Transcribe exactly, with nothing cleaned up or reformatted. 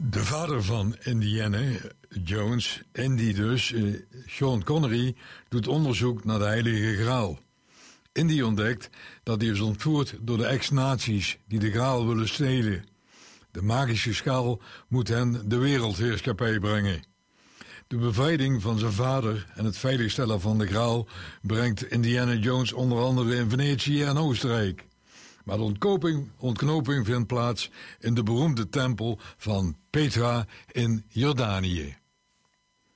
De vader van Indiana Jones, Indy dus, Sean Connery, doet onderzoek naar de Heilige Graal. Indy ontdekt dat hij is ontvoerd door de ex-nazi's die de Graal willen stelen. De magische schaal moet hen de wereldheerschappij brengen. De bevrijding van zijn vader en het veiligstellen van de Graal brengt Indiana Jones onder andere in Venetië en Oostenrijk. Maar de ontknoping, ontknoping vindt plaats in de beroemde tempel van Petra in Jordanië.